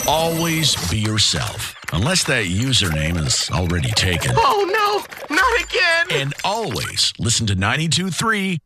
Always be yourself. Unless that username is already taken. Oh, no, not again. And always listen to 92.3